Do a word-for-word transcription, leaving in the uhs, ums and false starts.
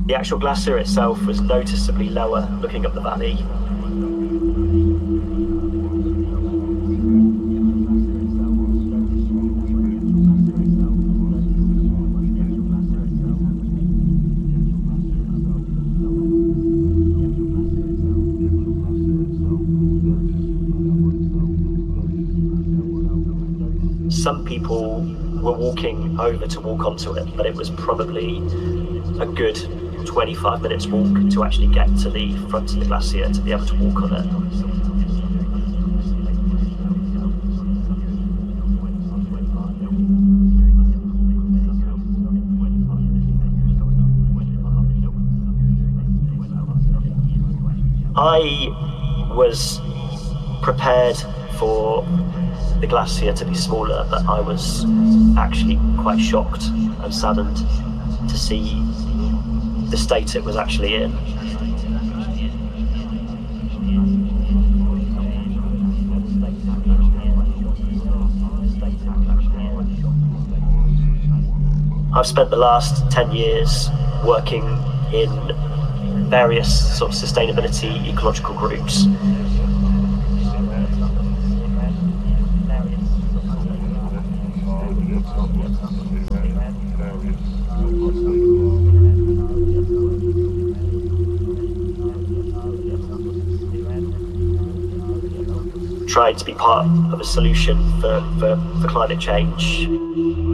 The actual glacier itself was noticeably lower looking up the valley. Some people were walking over to walk onto it, but it was probably a good twenty-five minutes walk to actually get to the front of the glacier to be able to walk on it. I was prepared for the glacier to be smaller, but I was actually quite shocked and saddened to see the state it was actually in. I've spent the last ten years working in various sort of sustainability ecological groups. Trying to be part of a solution for, for, for climate change.